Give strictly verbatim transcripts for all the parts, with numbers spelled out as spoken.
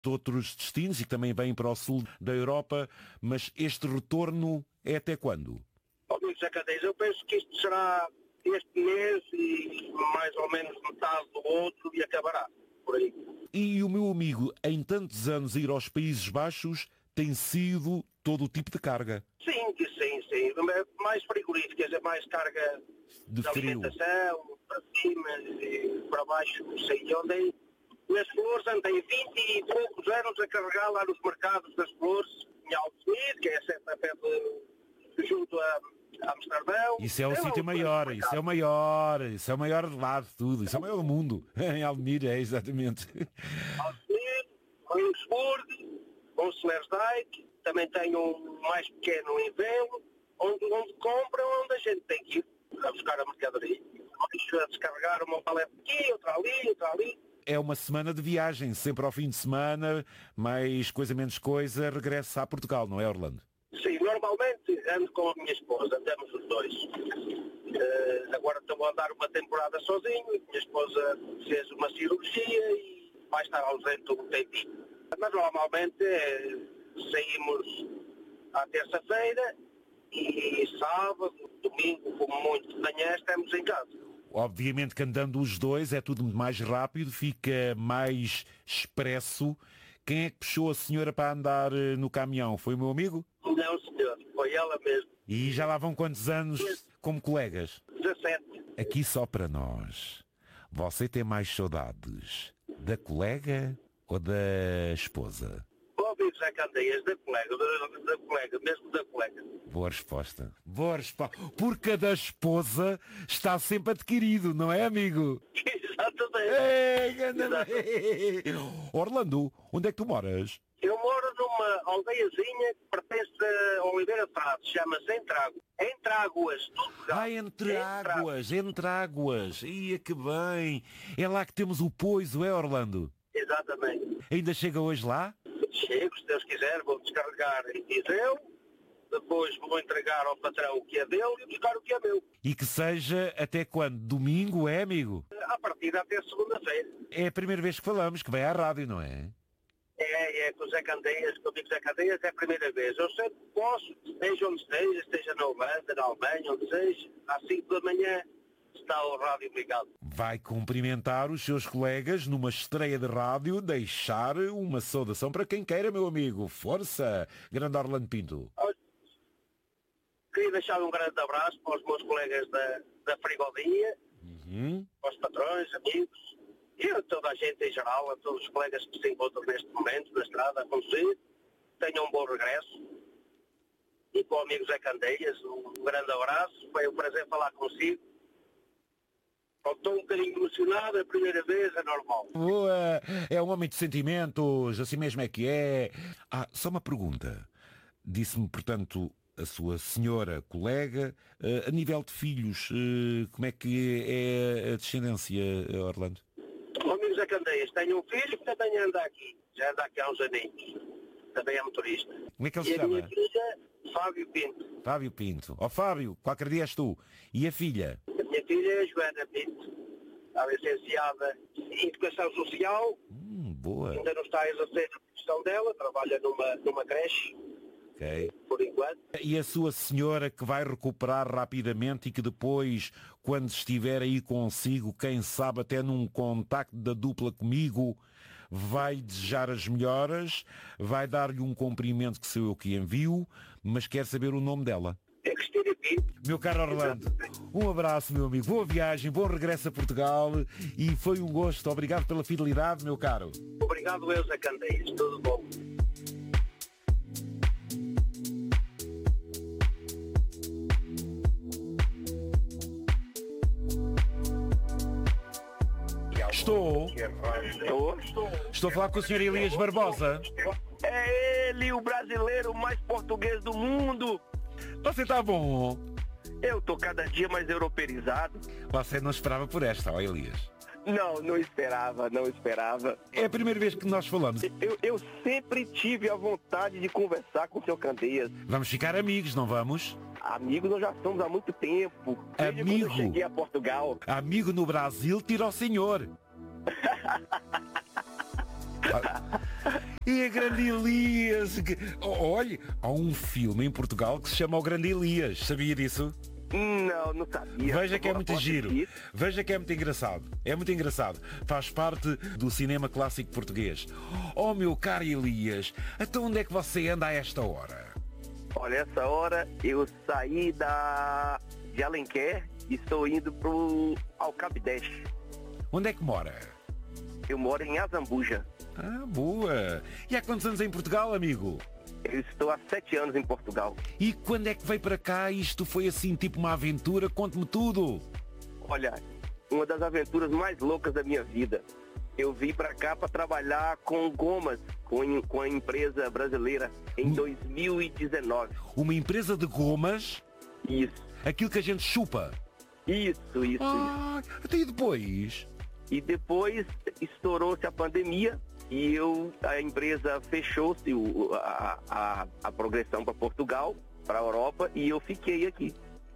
de outros destinos e que também vêm para o sul da Europa, mas este retorno é até quando? Ó, amigo Zé Candeias, eu penso que isto será este mês e mais ou menos metade do outro e acabará por aí. E o meu amigo, em tantos anos a ir aos Países Baixos, tem sido todo o tipo de carga. Sim, sim, sim. Mais frigoríficas, é mais carga De de frio. alimentação, para cima e para baixo, não sei. Eu andei nas flores, andei vinte e poucos anos a carregar lá nos mercados das flores, em Alves, que é sempre a pé de, junto a, a Amsterdão. Isso é o É sítio um maior, grande isso é mercado. o maior, isso é o maior de lá de tudo, isso é o maior do mundo. Em Almira, é exatamente. Alves, Kingsburg, Onselersdijk, também tenho um mais pequeno em Velo, onde, onde compram, onde a gente tem que ir a buscar a mercadoria. A descarregar uma paleta aqui, outra ali, outra ali. É uma semana de viagem, sempre ao fim de semana, mais coisa menos coisa, regressa a Portugal, não é, Orlando? Sim, normalmente ando com a minha esposa, andamos os dois. Uh, agora estou a andar uma temporada sozinho, a minha esposa fez uma cirurgia e vai estar ausente um tempinho. Mas normalmente eh, saímos à terça-feira e sábado, domingo, como muito de manhã, estamos em casa. Obviamente que andando os dois é tudo muito mais rápido, fica mais expresso. Quem é que puxou a senhora para andar eh, no caminhão? Foi o meu amigo? Não, senhor, foi ela mesmo. E já lá vão quantos anos como colegas? dezassete. Aqui só para nós. Você tem mais saudades da colega ou da esposa? Ouvi Zé Candeias, da colega, da, da colega, mesmo da colega. Boa resposta. Boa resposta. Porque a da esposa está sempre adquirido, não é, amigo? Exatamente. Ei, ganda- Orlando, onde é que tu moras? Eu moro numa aldeiazinha que pertence a Oliveira Frade, chama-se Entrago. Entráguas, tudo pegado. Ah, entre Entrago. águas, entre águas. Ia que bem. É lá que temos o poiso, é, Orlando? Exatamente. Ainda chega hoje lá? Chego, se Deus quiser, vou descarregar em Viseu, depois vou entregar ao patrão o que é dele e buscar o que é meu. E que seja até quando? Domingo, é, amigo? A partir até segunda-feira. É a primeira vez que falamos, que vem à rádio, não é? É, é com o Zé Candeias, com o amigo Zé Candeias, é a primeira vez. Eu sempre posso, esteja onde esteja, esteja na Holanda, na Alemanha, onde seja, às cinco da manhã está o rádio ligado. Vai cumprimentar os seus colegas numa estreia de rádio, deixar uma saudação para quem queira, meu amigo. Força, grande Orlando Pinto. Queria deixar um grande abraço para os meus colegas da, da frigodia, Uhum. para os patrões, amigos, e a toda a gente em geral, a todos os colegas que se encontram neste momento na estrada a conduzir. Tenham um bom regresso. E para o amigo Zé Candeias, um grande abraço. Foi um prazer falar consigo. Estou um bocadinho emocionado, é a primeira vez, é normal. Boa, é um homem de sentimentos, assim mesmo é que é. Ah, só uma pergunta. Disse-me, portanto, a sua senhora colega, eh, a nível de filhos, eh, como é que é a descendência, Orlando? O amigo Zé Candeias, tenho um filho que também anda aqui, já anda aqui há uns aninhos, também é motorista. Como é que ele E se a minha chama? filha, Fábio Pinto. Fábio Pinto. Ó Fábio, qualquer dia és tu. E a filha? A minha filha é Joana Pinto, está licenciada em Educação Social, Hum, boa. ainda não está a exercer a profissão dela, trabalha numa, numa creche, Ok. por enquanto. E a sua senhora que vai recuperar rapidamente e que depois, quando estiver aí consigo, quem sabe até num contacto da dupla comigo, vai desejar as melhoras, vai dar-lhe um cumprimento que sou eu que envio, mas quer saber o nome dela. É Cristina Pinto. Meu caro Orlando, um abraço, meu amigo. Boa viagem, bom regresso a Portugal e foi um gosto. Obrigado pela fidelidade, meu caro. Obrigado, Elza Candeias. Tudo bom. Estou, Estou. estou a falar com o senhor Elias Barbosa. É ele, o brasileiro mais português do mundo. Você está bom? Eu tô cada dia mais europeizado. Você não esperava por esta, ó Elias. Não, não esperava, não esperava. É a primeira vez que nós falamos. Eu, eu sempre tive a vontade de conversar com o seu Candeias. Vamos ficar amigos, não vamos? Amigos nós já somos há muito tempo. Desde Amigo? quando eu cheguei a Portugal. Amigo no Brasil, tira o senhor. E a Grande Elias. que- Olha, há um filme em Portugal que se chama O Grande Elias. Sabia disso? Não, não sabia. Veja que é Vou- muito vou giro. assistir. Veja que é muito engraçado. É muito engraçado. Faz parte do cinema clássico português. Oh, meu caro Elias, então onde é que você anda a esta hora? Olha, essa hora eu saí da de Alenquer e estou indo pro Alcabideste. Onde é que mora? Eu moro em Azambuja. Ah, boa. E há quantos anos em Portugal, amigo? Eu estou há sete anos em Portugal. E quando é que veio para cá? Isto foi assim, tipo uma aventura? Conte-me tudo. Olha, uma das aventuras mais loucas da minha vida. Eu vim para cá para trabalhar com gomas, com, com a empresa brasileira, em dois mil e dezenove. Uma empresa de gomas, Isso, aquilo que a gente chupa. isso, isso, isso. Ah, até e depois? E depois estourou-se a pandemia e eu, a empresa fechou-se o- a, a, a progressão para Portugal, para a Europa, e eu fiquei aqui.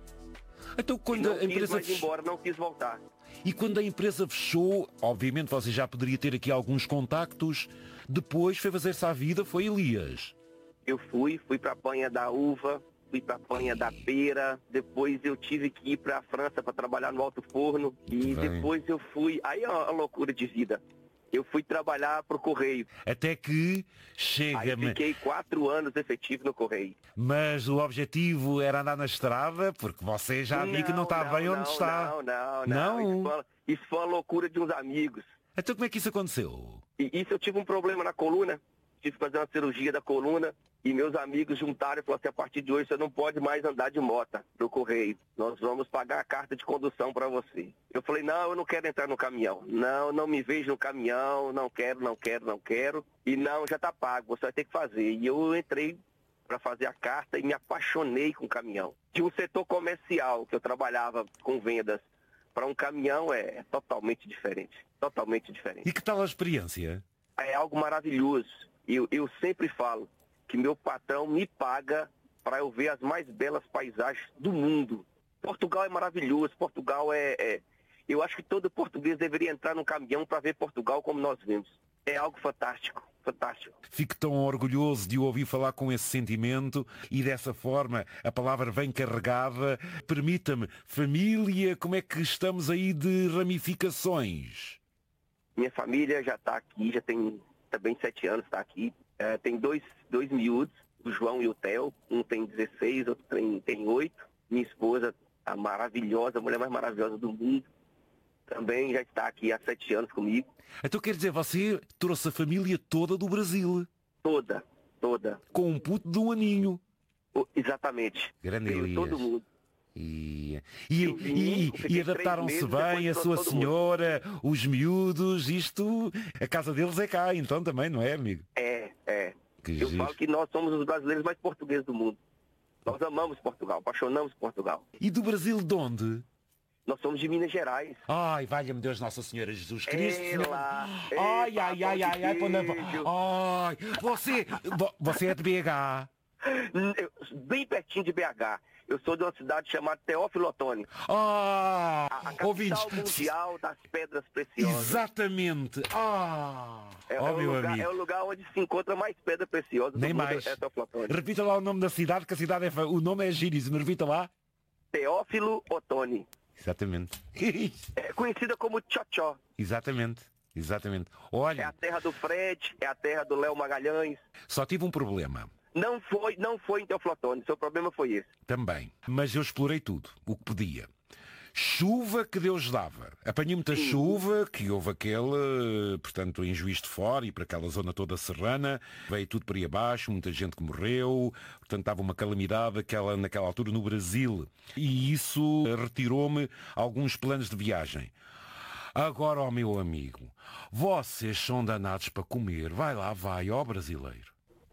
Então E quando não a quis empresa mais ir fechou, embora, não quis voltar. e quando a empresa fechou, obviamente você já poderia ter aqui alguns contactos. Depois foi fazer-se à vida, foi Elias. Eu fui, fui para a Panha da Uva, fui para a Panha da Pera, depois eu tive que ir para a França para trabalhar no Alto Forno e Bem. depois eu fui, aí é uma loucura de vida. Eu fui trabalhar para o Correio, Até que aí chega-me. fiquei quatro anos efetivo no Correio. Mas o objetivo era andar na estrada, porque você já viu que não está bem onde não, está. Não, não, não. Não? Isso, foi, uma- isso foi uma loucura de uns amigos. Então como é que isso aconteceu? E isso eu tive um problema na coluna, tive que fazer uma cirurgia da coluna e meus amigos juntaram e falaram assim, a partir de hoje você não pode mais andar de moto no Correio. Nós vamos pagar a carta de condução para você. Eu falei, não, eu não quero entrar no caminhão. Não, não me vejo no caminhão, não quero, não quero, não quero. E não, já está pago, você vai ter que fazer. E eu entrei para fazer a carta e me apaixonei com o caminhão. De um setor comercial que eu trabalhava com vendas para um caminhão é totalmente diferente. Totalmente diferente. E que tal a experiência? É algo maravilhoso. Eu, eu sempre falo que meu patrão me paga para eu ver as mais belas paisagens do mundo. Portugal é maravilhoso, Portugal é, é... Eu acho que todo português deveria entrar num caminhão para ver Portugal como nós vemos. É algo fantástico, fantástico. Fico tão orgulhoso de o ouvir falar com esse sentimento e dessa forma a palavra vem carregada. Permita-me, família, como é que estamos aí de ramificações? Minha família já está aqui, já tem também sete anos, está aqui. É, tem dois, dois miúdos, o João e o Theo. Um tem dezesseis, outro tem, tem oito. Minha esposa, a maravilhosa, a mulher mais maravilhosa do mundo, também já está aqui há sete anos comigo. Então quer dizer, você trouxe a família toda do Brasil, Toda, toda. com um puto de um aninho. O- exatamente. Grande Veio Elias. todo mundo. E, e, Eu vim, e, fiquei e adaptaram-se três meses, bem a depois sua trouxe todo mundo. senhora, os miúdos, isto, a casa deles é cá, então também, não é, amigo? É, é. Que Eu giro. falo que nós somos os brasileiros mais portugueses do mundo. Nós amamos Portugal, apaixonamos Portugal. E do Brasil de onde? Nós somos de Minas Gerais. Ai, valha-me Deus, Nossa Senhora Jesus Cristo. É Senhora. lá. Ai, Epa, ai, ai, pão ai, de ai, quando... queijo. ai, você, vo- você é de B H. Eu- Bem pertinho de B H. Eu sou de uma cidade chamada Teófilo Otoni. Ah, A, a capital ouvintes. mundial das pedras preciosas. Exatamente. Ah, É, ó é, o meu lugar, amigo. é o lugar onde se encontra mais pedra preciosa Nem do mundo. mais. É Teófilo Otoni. Repita lá o nome da cidade, que a cidade é... fa- o nome é giríssimo. Repita lá. Teófilo Otoni. Exatamente. É conhecida como Tchotchó. Exatamente. Exatamente. É Olha, a terra do Fred, é a terra do Léo Magalhães. só tive um problema. Não foi, não foi em Teófilo Otoni, seu problema foi esse. Também. Mas eu explorei tudo, o que podia. Chuva que Deus dava. Apanhei muita Sim. chuva, que houve aquele, portanto, em Juiz de Fora e para aquela zona toda serrana. Veio tudo para aí abaixo, muita gente que morreu. Portanto, estava uma calamidade aquela, naquela altura no Brasil. E isso retirou-me alguns planos de viagem. Agora, ó meu amigo, vocês são danados para comer. Vai lá, vai, ó brasileiro.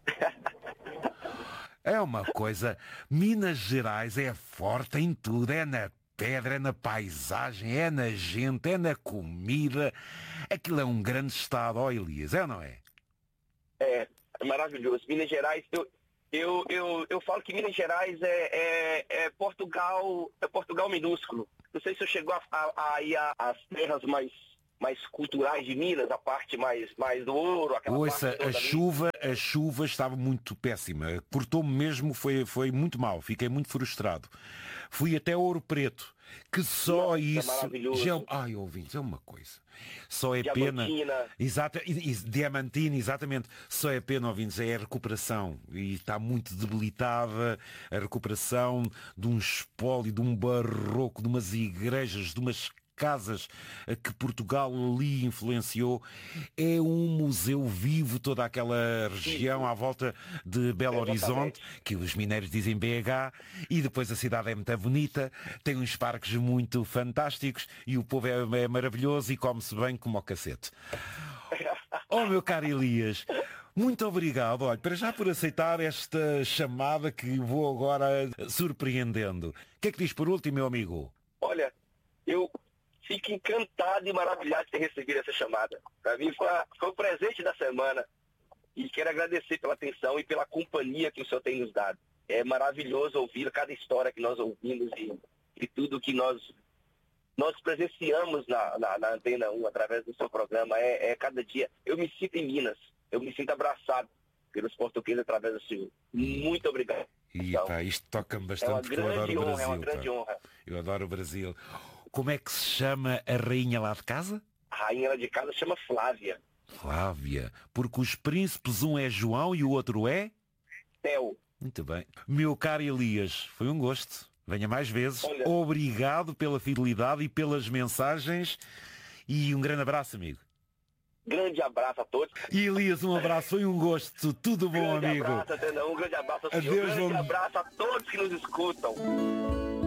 É uma coisa, Minas Gerais é forte em tudo, é na pedra, é na paisagem, é na gente, é na comida. Aquilo é um grande estado, ó Elias, é ou não é? É, é maravilhoso. Minas Gerais, eu, eu, eu, eu falo que Minas Gerais é, é, é Portugal, é Portugal minúsculo. Não sei se eu chegou a, a, a ir a- às terras mais mais culturais de Minas, a parte mais, mais do ouro, aquela Ouça, parte toda a ali. chuva, a chuva estava muito péssima. Cortou-me mesmo, foi, foi muito mal. Fiquei muito frustrado. Fui até Ouro Preto, que só Nossa, isso... maravilhoso. Já... Ai, ouvintes, é uma coisa. Só é pena... Diamantina. Exata... e- e- Diamantina, exatamente. Só é pena, ouvintes, é a recuperação. E está muito debilitada a recuperação de um espólio, de um barroco, de umas igrejas, de umas casas a que Portugal ali influenciou. É um museu vivo, toda aquela região à volta de Belo Horizonte, que os mineiros dizem B H, e depois a cidade é muito bonita, tem uns parques muito fantásticos e o povo é, é maravilhoso e come-se bem como ao cacete. Oh, meu caro Elias, muito obrigado, olha, para já por aceitar esta chamada que vou agora surpreendendo. O que é que diz por último, meu amigo? Olha, eu fico encantado e maravilhado de ter recebido essa chamada. Para mim foi, a, foi o presente da semana. E quero agradecer pela atenção e pela companhia que o senhor tem nos dado. É maravilhoso ouvir cada história que nós ouvimos e, e tudo que nós, nós presenciamos na, na, na Antena um através do seu programa. É, é cada dia. Eu me sinto em Minas. Eu me sinto abraçado pelos portugueses através do senhor. Muito obrigado. E Então, pá, isto toca-me é bastante uma porque eu adoro grande o honra, Brasil. é uma grande pá. honra. Eu adoro o Brasil. Como é que se chama a rainha lá de casa? A rainha lá de casa chama Flávia. Flávia. Porque os príncipes, um é João e o outro é? Theo. Muito bem. Meu caro Elias, foi um gosto. Venha mais vezes. Olha. Obrigado pela fidelidade e pelas mensagens. E um grande abraço, amigo. Grande abraço a todos. E Elias, um abraço. Foi um gosto. Tudo bom, grande amigo. abraço, Atena. Um grande abraço ao senhor. Adeus, Um grande bom- abraço a todos que nos escutam.